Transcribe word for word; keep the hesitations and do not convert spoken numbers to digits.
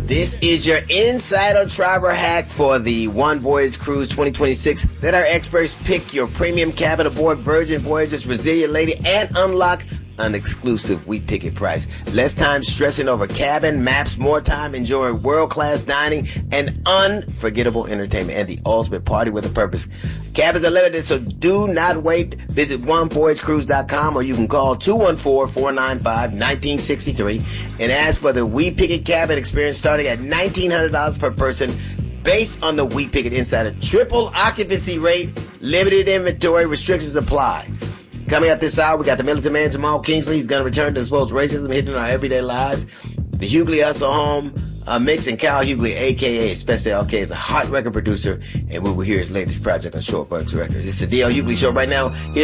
This is your insider driver hack for the One Voyage Cruise twenty twenty-six. Let our experts pick your premium cabin aboard Virgin Voyages Resilient Lady and unlock an exclusive We Pick It price. Less time stressing over cabin maps, more time enjoying world-class dining and unforgettable entertainment and the ultimate party with a purpose. Cabins are limited, so do not wait. Visit one voyage cruise dot com or you can call two one four, four nine five, one nine six three and ask for the We Pick It cabin experience starting at nineteen hundred dollars per person based on the We Pick It Insider triple occupancy rate. Limited inventory, restrictions apply. Coming up this hour, we got the militant man, Jamal Kingsley. He's going to return to expose racism hitting our everyday lives. The Hughley Hustle Home uh, mix, and Kyle Hughley, a k a. Special K, is a hot record producer, and we will hear his latest project on Short Bucks Records. It's the D L Hughley Show right now. Here's